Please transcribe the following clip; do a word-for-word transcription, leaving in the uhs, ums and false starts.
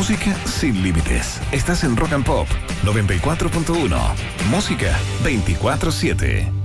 Música sin límites. Estás en Rock and Pop noventa y cuatro punto uno. Música veinticuatro siete.